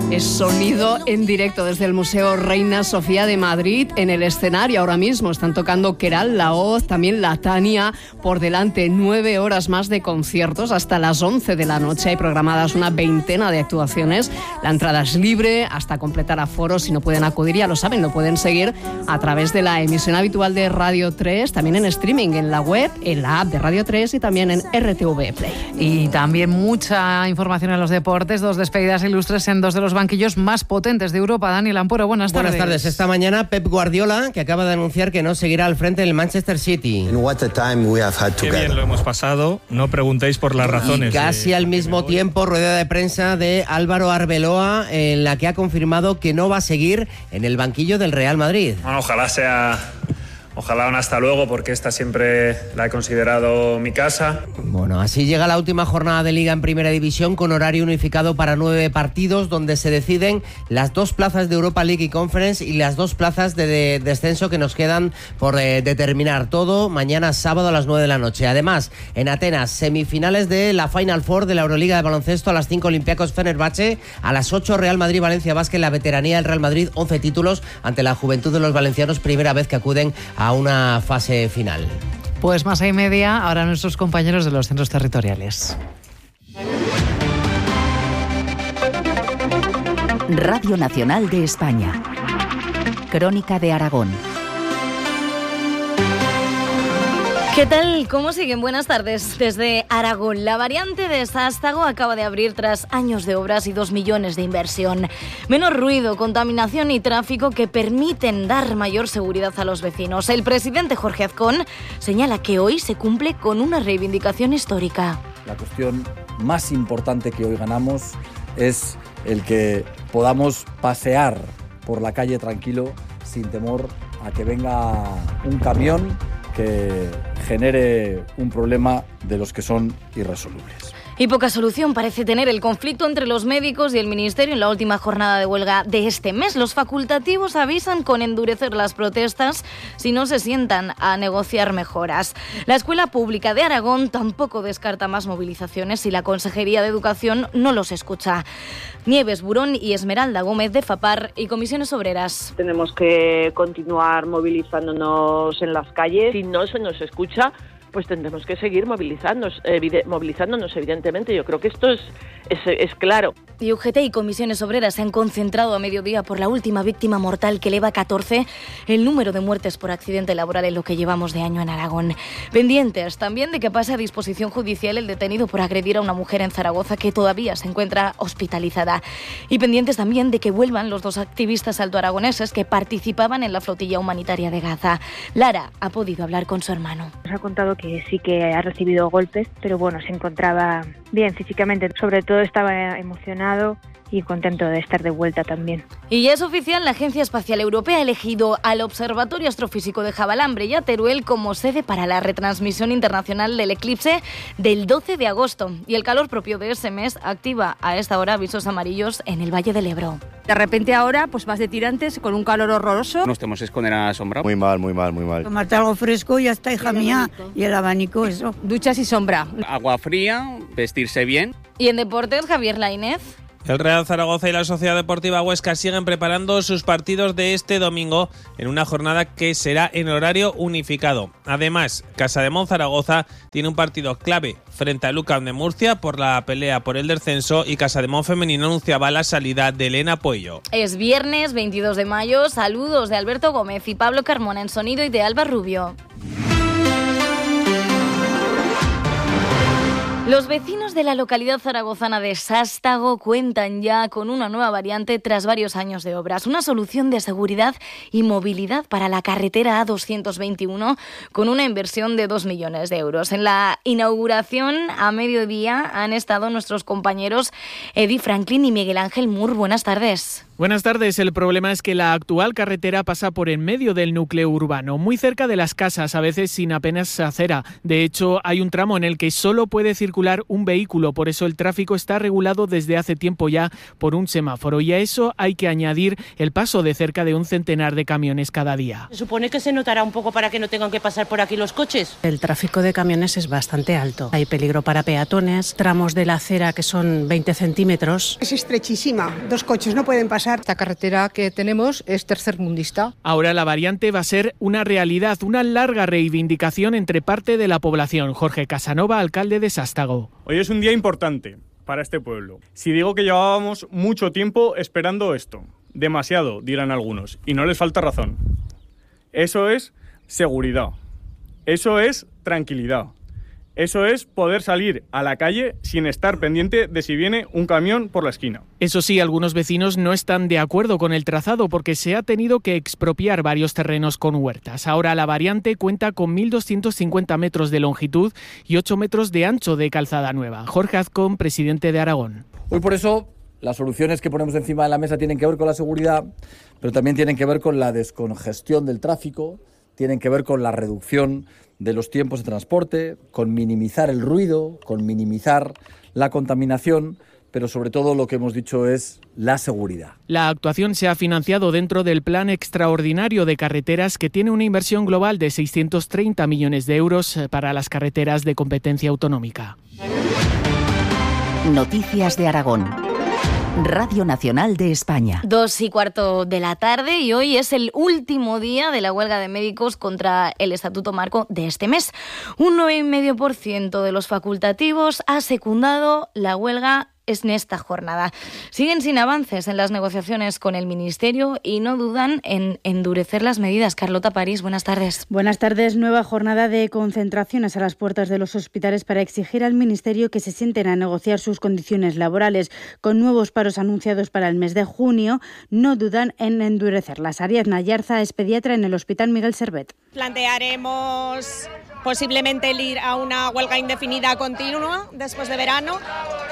Es sonido en directo desde el Museo Reina Sofía de Madrid. En el escenario ahora mismo están tocando Queralt, La Hoz, también La Tania. Por delante 9 horas más de conciertos hasta las 11 de la noche. Hay programadas una veintena de actuaciones. La entrada es libre hasta completar aforo. Si no pueden acudir, ya lo saben, lo pueden seguir a través de la emisión habitual de Radio 3, también en streaming, en la web, en la app de Radio 3 y también en RTV Play. Y también mucha información en los deportes. 2 despedidas ilustres en 2 de los banquillos más potentes de Europa. Daniel Ampuro, buenas tardes. Buenas tardes. Esta mañana Pep Guardiola, que acaba de anunciar que no seguirá al frente del Manchester City. Qué bien lo hemos pasado, no preguntéis por las razones. Y casi al mismo tiempo, rueda de prensa de Álvaro Arbeloa, en la que ha confirmado que no va a seguir en el banquillo del Real Madrid. Bueno, ojalá un hasta luego, porque esta siempre la he considerado mi casa. Bueno, así llega la última jornada de Liga en Primera División, con horario unificado para 9 partidos, donde se deciden las 2 plazas de Europa League y Conference y las 2 plazas de descenso que nos quedan por determinar. Todo mañana sábado a las 9 de la noche. Además, en Atenas, semifinales de la Final Four de la Euroliga de baloncesto. A las 5 Olympiacos Fenerbahce, a las 8 Real Madrid Valencia Basket. La veteranía del Real Madrid, 11 títulos ante la juventud de los valencianos, primera vez que acuden a una fase final. Pues más y media, ahora nuestros compañeros de los centros territoriales. Radio Nacional de España. Crónica de Aragón. ¿Qué tal? ¿Cómo siguen? Buenas tardes. Desde Aragón, la variante de Sástago acaba de abrir tras años de obras y 2 millones de inversión. Menos ruido, contaminación y tráfico que permiten dar mayor seguridad a los vecinos. El presidente Jorge Azcón señala que hoy se cumple con una reivindicación histórica. La cuestión más importante que hoy ganamos es el que podamos pasear por la calle tranquilo, sin temor a que venga un camión que genere un problema de los que son irresolubles. Y poca solución parece tener el conflicto entre los médicos y el Ministerio en la última jornada de huelga de este mes. Los facultativos avisan con endurecer las protestas si no se sientan a negociar mejoras. La Escuela Pública de Aragón tampoco descarta más movilizaciones si la Consejería de Educación no los escucha. Nieves Burón y Esmeralda Gómez de FAPAR y Comisiones Obreras. Tenemos que continuar movilizándonos en las calles. Si no se nos escucha, pues tendremos que seguir movilizándonos, evidentemente. Yo creo que esto es claro. Y UGT y Comisiones Obreras se han concentrado a mediodía por la última víctima mortal, que eleva a 14 el número de muertes por accidente laboral en lo que llevamos de año en Aragón. Pendientes también de que pase a disposición judicial el detenido por agredir a una mujer en Zaragoza, que todavía se encuentra hospitalizada. Y pendientes también de que vuelvan los 2 activistas altoaragoneses que participaban en la flotilla humanitaria de Gaza. Lara ha podido hablar con su hermano. Nos ha contado que sí que ha recibido golpes, pero bueno, se encontraba bien físicamente. Sobre todo estaba emocionado y contento de estar de vuelta también. Y ya es oficial, la Agencia Espacial Europea ha elegido al Observatorio Astrofísico de Javalambre y a Teruel como sede para la retransmisión internacional del eclipse del 12 de agosto. Y el calor propio de ese mes activa a esta hora avisos amarillos en el Valle del Ebro. De repente ahora, pues vas de tirantes con un calor horroroso. Nos tenemos que esconder a la sombra. Muy mal. Tomarte algo fresco y ya está, hija mía. Y el abanico, eso. Duchas y sombra. Agua fría, vestirse bien. Y en deportes, Javier Lainez. El Real Zaragoza y la Sociedad Deportiva Huesca siguen preparando sus partidos de este domingo en una jornada que será en horario unificado. Además, Casademont Zaragoza tiene un partido clave frente a Lucam de Murcia por la pelea por el descenso, y Casademont Femenino anunciaba la salida de Elena Puello. Es viernes 22 de mayo. Saludos de Alberto Gómez y Pablo Carmona en sonido y de Alba Rubio. Los vecinos de la localidad zaragozana de Sástago cuentan ya con una nueva variante tras varios años de obras. Una solución de seguridad y movilidad para la carretera A221 con una inversión de 2 millones de euros. En la inauguración a mediodía han estado nuestros compañeros Eddie Franklin y Miguel Ángel Mur. Buenas tardes. Buenas tardes. El problema es que la actual carretera pasa por en medio del núcleo urbano, muy cerca de las casas, a veces sin apenas acera. De hecho, hay un tramo en el que solo puede circular un vehículo, por eso el tráfico está regulado desde hace tiempo ya por un semáforo. Y a eso hay que añadir el paso de cerca de un centenar de camiones cada día. Se supone que se notará un poco para que no tengan que pasar por aquí los coches. El tráfico de camiones es bastante alto. Hay peligro para peatones, tramos de la acera que son 20 centímetros. Es estrechísima, 2 coches no pueden pasar. Esta carretera que tenemos es tercermundista. Ahora la variante va a ser una realidad, una larga reivindicación entre parte de la población. Jorge Casanova, alcalde de Sástago. Hoy es un día importante para este pueblo. Si digo que llevábamos mucho tiempo esperando esto, demasiado, dirán algunos, y no les falta razón. Eso es seguridad, eso es tranquilidad. Eso es poder salir a la calle sin estar pendiente de si viene un camión por la esquina. Eso sí, algunos vecinos no están de acuerdo con el trazado porque se ha tenido que expropiar varios terrenos con huertas. Ahora la variante cuenta con 1.250 metros de longitud y 8 metros de ancho de calzada nueva. Jorge Azcón, presidente de Aragón. Hoy por eso las soluciones que ponemos encima de la mesa tienen que ver con la seguridad, pero también tienen que ver con la descongestión del tráfico, tienen que ver con la reducción de los tiempos de transporte, con minimizar el ruido, con minimizar la contaminación, pero sobre todo lo que hemos dicho es la seguridad. La actuación se ha financiado dentro del Plan Extraordinario de Carreteras, que tiene una inversión global de 630 millones de euros para las carreteras de competencia autonómica. Noticias de Aragón. Radio Nacional de España. 2:15 de la tarde y hoy es el último día de la huelga de médicos contra el Estatuto Marco de este mes. Un 9,5% de los facultativos ha secundado la huelga en esta jornada. Siguen sin avances en las negociaciones con el Ministerio y no dudan en endurecer las medidas. Carlota París, buenas tardes. Buenas tardes. Nueva jornada de concentraciones a las puertas de los hospitales para exigir al Ministerio que se sienten a negociar sus condiciones laborales. Con nuevos paros anunciados para el mes de junio, no dudan en endurecerlas. Ariadna Yarza es pediatra en el Hospital Miguel Servet. Plantearemos posiblemente el ir a una huelga indefinida continua después de verano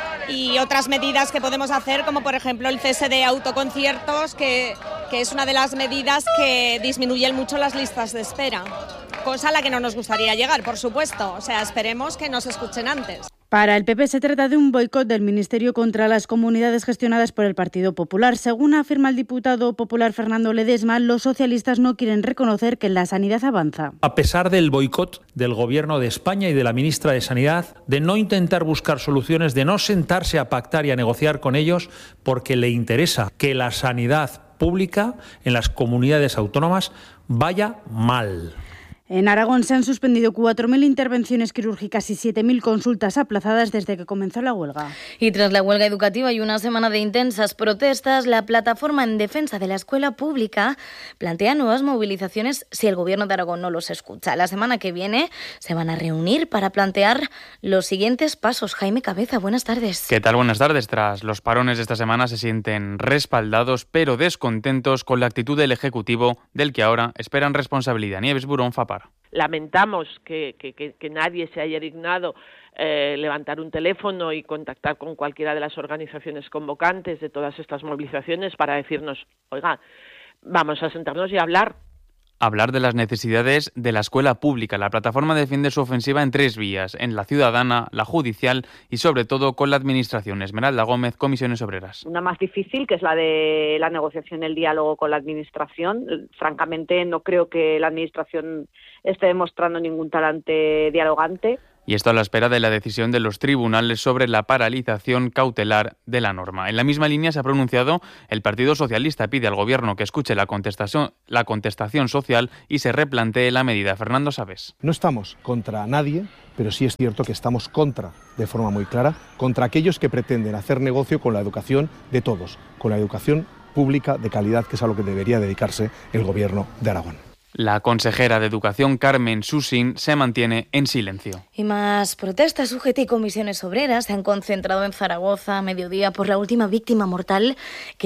y otras medidas que podemos hacer, como por ejemplo el cese de autoconciertos, que es una de las medidas que disminuyen mucho las listas de espera, cosa a la que no nos gustaría llegar, por supuesto. O sea, esperemos que nos escuchen antes. Para el PP se trata de un boicot del Ministerio contra las comunidades gestionadas por el Partido Popular. Según afirma el diputado popular Fernando Ledesma, los socialistas no quieren reconocer que la sanidad avanza. A pesar del boicot del Gobierno de España y de la ministra de Sanidad, de no intentar buscar soluciones, de no sentarse a pactar y a negociar con ellos, porque le interesa que la sanidad pública en las comunidades autónomas vaya mal. En Aragón se han suspendido 4.000 intervenciones quirúrgicas y 7.000 consultas aplazadas desde que comenzó la huelga. Y tras la huelga educativa y una semana de intensas protestas, la Plataforma en Defensa de la Escuela Pública plantea nuevas movilizaciones si el Gobierno de Aragón no los escucha. La semana que viene se van a reunir para plantear los siguientes pasos. Jaime Cabeza, buenas tardes. ¿Qué tal? Buenas tardes. Tras los parones de esta semana se sienten respaldados pero descontentos con la actitud del Ejecutivo, del que ahora esperan responsabilidad. Nieves Burón, FAPAR. Lamentamos que nadie se haya dignado levantar un teléfono y contactar con cualquiera de las organizaciones convocantes de todas estas movilizaciones para decirnos, oiga, vamos a sentarnos y hablar. Hablar de las necesidades de la escuela pública. La plataforma defiende su ofensiva en 3 vías: en la ciudadana, la judicial y sobre todo con la administración. Esmeralda Gómez, Comisiones Obreras. Una más difícil, que es la de la negociación, el diálogo con la administración. Francamente, no creo que la administración esté demostrando ningún talante dialogante. Y esto a la espera de la decisión de los tribunales sobre la paralización cautelar de la norma. En la misma línea se ha pronunciado el Partido Socialista. Pide al Gobierno que escuche la contestación social y se replantee la medida. Fernando Sabes. No estamos contra nadie, pero sí es cierto que estamos de forma muy clara, contra aquellos que pretenden hacer negocio con la educación de todos, con la educación pública de calidad, que es a lo que debería dedicarse el Gobierno de Aragón. La consejera de Educación, Carmen Susín, se mantiene en silencio. Y más protestas. UGT y comisiones obreras se han concentrado en Zaragoza a mediodía por la última víctima mortal que eleva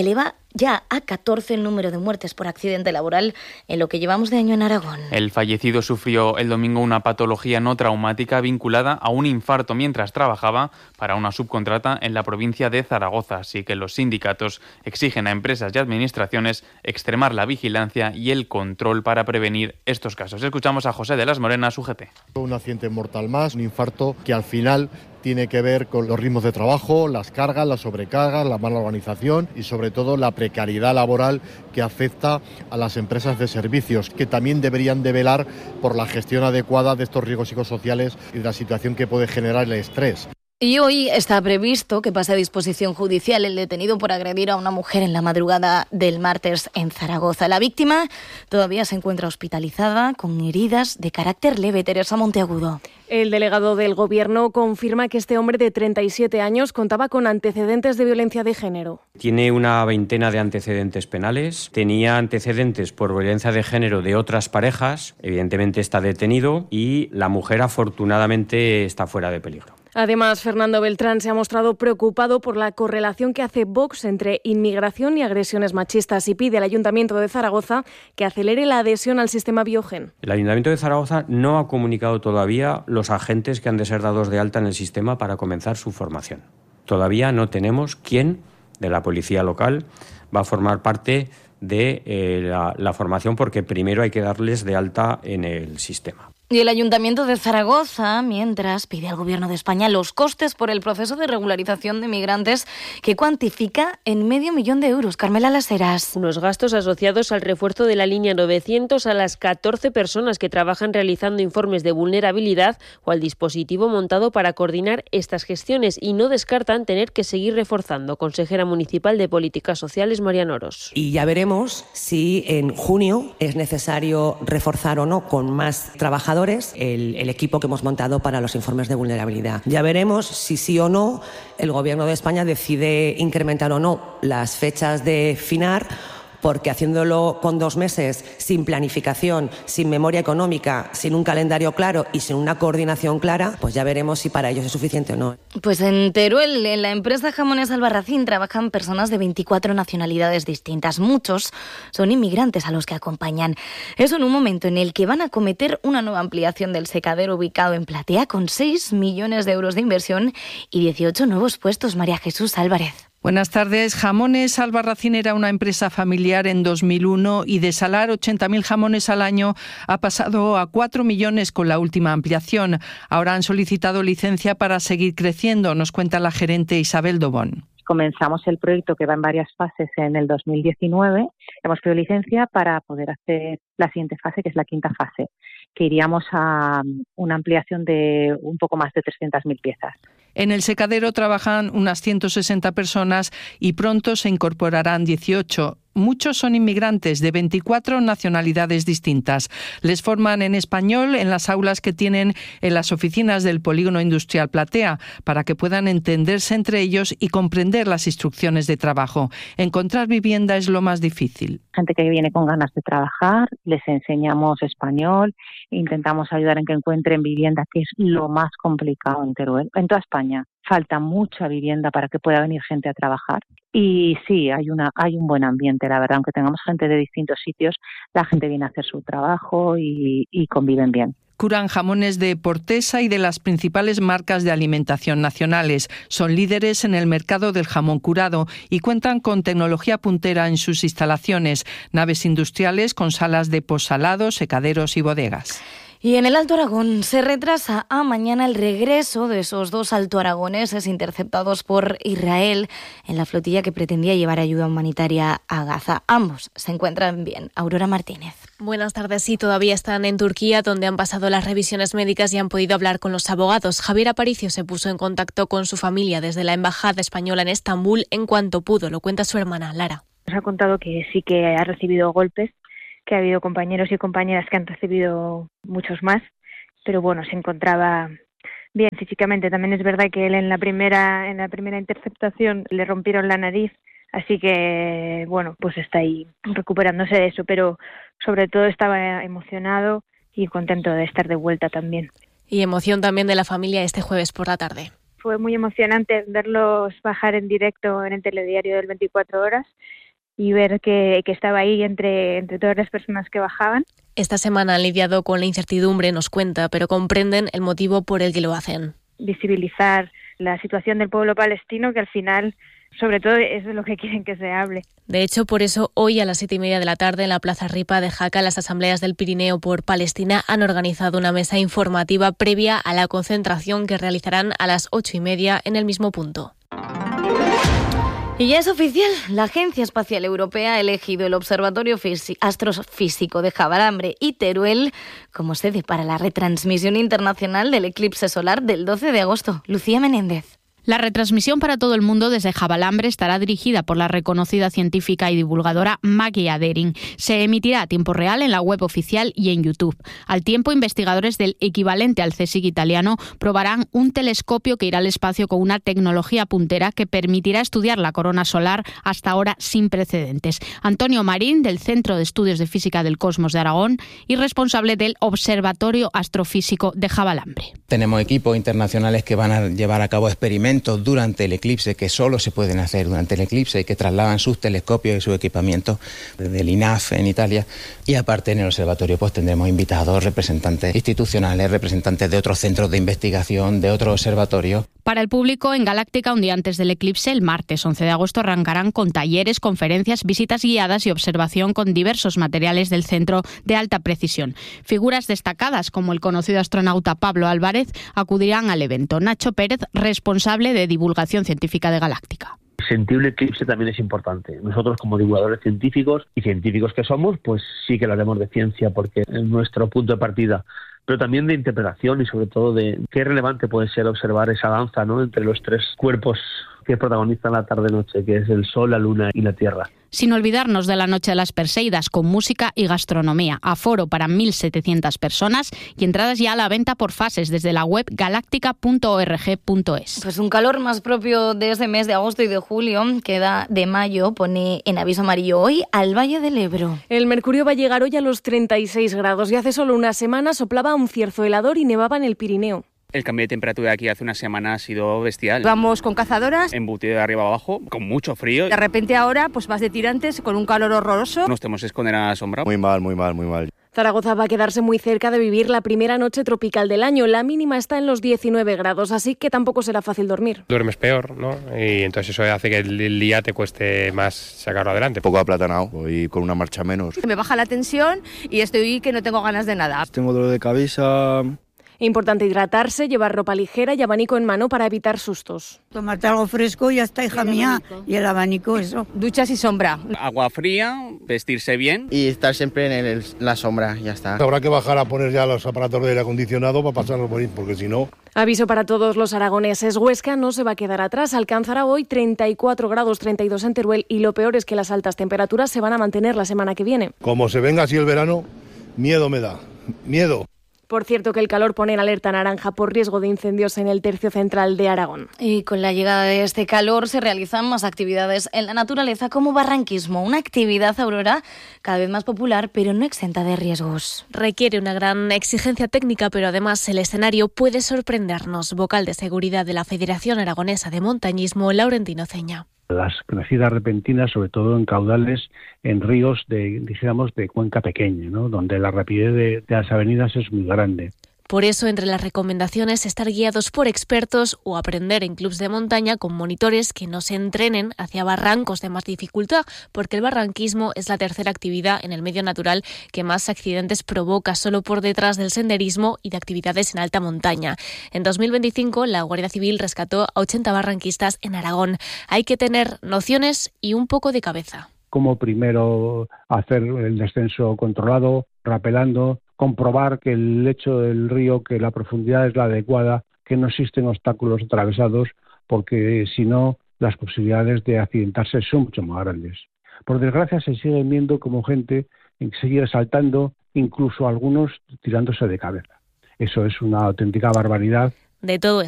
ya a 14 el número de muertes por accidente laboral en lo que llevamos de año en Aragón. El fallecido sufrió el domingo una patología no traumática vinculada a un infarto mientras trabajaba para una subcontrata en la provincia de Zaragoza, así que los sindicatos exigen a empresas y administraciones extremar la vigilancia y el control para prevenir estos casos. Escuchamos a José de las Morenas, UGT. Un accidente mortal más, un infarto que al final tiene que ver con los ritmos de trabajo, las cargas, las sobrecargas, la mala organización y sobre todo la precariedad laboral que afecta a las empresas de servicios, que también deberían de velar por la gestión adecuada de estos riesgos psicosociales y de la situación que puede generar el estrés. Y hoy está previsto que pase a disposición judicial el detenido por agredir a una mujer en la madrugada del martes en Zaragoza. La víctima todavía se encuentra hospitalizada con heridas de carácter leve. Teresa Monteagudo. El delegado del Gobierno confirma que este hombre de 37 años contaba con antecedentes de violencia de género. Tiene una veintena de antecedentes penales, tenía antecedentes por violencia de género de otras parejas, evidentemente está detenido y la mujer afortunadamente está fuera de peligro. Además, Fernando Beltrán se ha mostrado preocupado por la correlación que hace Vox entre inmigración y agresiones machistas y pide al Ayuntamiento de Zaragoza que acelere la adhesión al sistema Biogen. El Ayuntamiento de Zaragoza no ha comunicado todavía los agentes que han de ser dados de alta en el sistema para comenzar su formación. Todavía no tenemos quién de la policía local va a formar parte de la formación porque primero hay que darles de alta en el sistema. Y el Ayuntamiento de Zaragoza, mientras, pide al Gobierno de España los costes por el proceso de regularización de migrantes que cuantifica en €500.000 euros. Carmela Las Heras. Unos gastos asociados al refuerzo de la línea 900 a las 14 personas que trabajan realizando informes de vulnerabilidad o al dispositivo montado para coordinar estas gestiones y no descartan tener que seguir reforzando. Consejera municipal de Políticas Sociales, Marian Oros. Y ya veremos si en junio es necesario reforzar o no con más trabajadores el equipo que hemos montado para los informes de vulnerabilidad. Ya veremos si sí o no el Gobierno de España decide incrementar o no las fechas de FINAR, porque haciéndolo con 2 meses, sin planificación, sin memoria económica, sin un calendario claro y sin una coordinación clara, pues ya veremos si para ellos es suficiente o no. Pues en Teruel, en la empresa Jamones Albarracín, trabajan personas de 24 nacionalidades distintas. Muchos son inmigrantes a los que acompañan. Eso en un momento en el que van a acometer una nueva ampliación del secadero ubicado en Platea con 6 millones de euros de inversión y 18 nuevos puestos. María Jesús Álvarez. Buenas tardes. Jamones Albarracín era una empresa familiar en 2001 y de salar 80.000 jamones al año ha pasado a 4 millones con la última ampliación. Ahora han solicitado licencia para seguir creciendo, nos cuenta la gerente Isabel Dobón. Comenzamos el proyecto que va en varias fases en el 2019. Hemos pedido licencia para poder hacer la siguiente fase, que es la quinta fase, que iríamos a una ampliación de un poco más de 300.000 piezas. En el secadero trabajan unas 160 personas y pronto se incorporarán 18. Muchos son inmigrantes de 24 nacionalidades distintas. Les forman en español en las aulas que tienen en las oficinas del Polígono Industrial Platea para que puedan entenderse entre ellos y comprender las instrucciones de trabajo. Encontrar vivienda es lo más difícil. Gente que viene con ganas de trabajar, les enseñamos español, intentamos ayudar en que encuentren vivienda, que es lo más complicado en Teruel, en toda España. Falta mucha vivienda para que pueda venir gente a trabajar y sí, hay un buen ambiente, la verdad, aunque tengamos gente de distintos sitios, la gente viene a hacer su trabajo y conviven bien. Curan jamones de Portesa y de las principales marcas de alimentación nacionales. Son líderes en el mercado del jamón curado y cuentan con tecnología puntera en sus instalaciones, naves industriales con salas de possalado, secaderos y bodegas. Y en el Alto Aragón se retrasa a mañana el regreso de esos 2 altoaragoneses interceptados por Israel en la flotilla que pretendía llevar ayuda humanitaria a Gaza. Ambos se encuentran bien. Aurora Martínez. Buenas tardes. Sí, todavía están en Turquía, donde han pasado las revisiones médicas y han podido hablar con los abogados. Javier Aparicio se puso en contacto con su familia desde la Embajada Española en Estambul en cuanto pudo. Lo cuenta su hermana, Lara. Nos ha contado que sí que ha recibido golpes, que ha habido compañeros y compañeras que han recibido muchos más, pero bueno, se encontraba bien físicamente. También es verdad que él en la primera interceptación le rompieron la nariz, así que bueno, pues está ahí recuperándose de eso, pero sobre todo estaba emocionado y contento de estar de vuelta también. Y emoción también de la familia este jueves por la tarde. Fue muy emocionante verlos bajar en directo en el telediario del 24 horas y ver que estaba ahí entre todas las personas que bajaban. Esta semana han lidiado con la incertidumbre, nos cuenta, pero comprenden el motivo por el que lo hacen. Visibilizar la situación del pueblo palestino, que al final, sobre todo, es de lo que quieren que se hable. De hecho, por eso hoy a las 7:30 de la tarde en la Plaza Ripa de Jaca, las asambleas del Pirineo por Palestina han organizado una mesa informativa previa a la concentración que realizarán a las 8:30 en el mismo punto. Y ya es oficial, la Agencia Espacial Europea ha elegido el Observatorio Astrofísico de Javalambre y Teruel como sede para la retransmisión internacional del eclipse solar del 12 de agosto. Lucía Menéndez. La retransmisión para todo el mundo desde Javalambre estará dirigida por la reconocida científica y divulgadora Maggie Adering. Se emitirá a tiempo real en la web oficial y en YouTube. Al tiempo, investigadores del equivalente al CSIC italiano probarán un telescopio que irá al espacio con una tecnología puntera que permitirá estudiar la corona solar hasta ahora sin precedentes. Antonio Marín, del Centro de Estudios de Física del Cosmos de Aragón y responsable del Observatorio Astrofísico de Javalambre. Tenemos equipos internacionales que van a llevar a cabo experimentos durante el eclipse, que solo se pueden hacer durante el eclipse y que trasladan sus telescopios y su equipamiento del INAF en Italia. Y aparte en el observatorio pues tendremos invitados, representantes institucionales, representantes de otros centros de investigación, de otros observatorios. Para el público, en Galáctica, un día antes del eclipse, el martes 11 de agosto, arrancarán con talleres, conferencias, visitas guiadas y observación con diversos materiales del Centro de Alta Precisión. Figuras destacadas, como el conocido astronauta Pablo Álvarez, acudirán al evento. Nacho Pérez, responsable de divulgación científica de Galáctica. Sentir el eclipse también es importante. Nosotros, como divulgadores científicos y científicos que somos, pues sí que lo haremos de ciencia porque es nuestro punto de partida, pero también de interpretación y sobre todo de qué relevante puede ser observar esa danza, ¿no?, entre los tres cuerpos que protagonizan la tarde-noche, que es el Sol, la Luna y la Tierra. Sin olvidarnos de la Noche de las Perseidas, con música y gastronomía. Aforo para 1.700 personas y entradas ya a la venta por fases desde la web galáctica.org.es. Pues un calor más propio de este mes de agosto y de julio, que da de mayo, pone en aviso amarillo hoy al Valle del Ebro. El mercurio va a llegar hoy a los 36 grados y hace solo una semana soplaba un cierzo helador y nevaba en el Pirineo. El cambio de temperatura aquí hace una semana ha sido bestial. Vamos con cazadoras. Embutido de arriba abajo, con mucho frío. De repente ahora pues vas de tirantes con un calor horroroso. Nos tenemos que esconder a la sombra. Muy mal, muy mal, muy mal. Zaragoza va a quedarse muy cerca de vivir la primera noche tropical del año. La mínima está en los 19 grados, así que tampoco será fácil dormir. Duermes peor, ¿no? Y entonces eso hace que el día te cueste más sacarlo adelante. Poco aplatanado, voy con una marcha menos. Me baja la tensión y estoy que no tengo ganas de nada. Tengo dolor de cabeza. Importante hidratarse, llevar ropa ligera y abanico en mano para evitar sustos. Tomarte algo fresco y ya está, hija mía. Y el abanico, eso. Duchas y sombra. Agua fría, vestirse bien. Y estar siempre en la sombra, ya está. Habrá que bajar a poner ya los aparatos de aire acondicionado para pasarlos por ahí, porque si no... Aviso para todos los aragoneses. Huesca no se va a quedar atrás. Alcanzará hoy 34 grados, 32 en Teruel. Y lo peor es que las altas temperaturas se van a mantener la semana que viene. Como se venga así el verano, miedo me da. Miedo. Por cierto, que el calor pone en alerta naranja por riesgo de incendios en el tercio central de Aragón. Y con la llegada de este calor se realizan más actividades en la naturaleza como barranquismo, una actividad, Aurora, cada vez más popular, pero no exenta de riesgos. Requiere una gran exigencia técnica, pero además el escenario puede sorprendernos. Vocal de seguridad de la Federación Aragonesa de Montañismo, Laurentino Ceña. Las crecidas repentinas, sobre todo en caudales, en ríos de cuenca pequeña, ¿no?, donde la rapidez de las avenidas es muy grande. Por eso, entre las recomendaciones, estar guiados por expertos o aprender en clubs de montaña con monitores que nos entrenen hacia barrancos de más dificultad, porque el barranquismo es la tercera actividad en el medio natural que más accidentes provoca, solo por detrás del senderismo y de actividades en alta montaña. En 2025, la Guardia Civil rescató a 80 barranquistas en Aragón. Hay que tener nociones y un poco de cabeza. Como primero hacer el descenso controlado, rapelando, comprobar que el lecho del río, que la profundidad es la adecuada, que no existen obstáculos atravesados, porque si no, las posibilidades de accidentarse son mucho más grandes. Por desgracia, se siguen viendo como gente sigue saltando, incluso algunos tirándose de cabeza. Eso es una auténtica barbaridad. De todo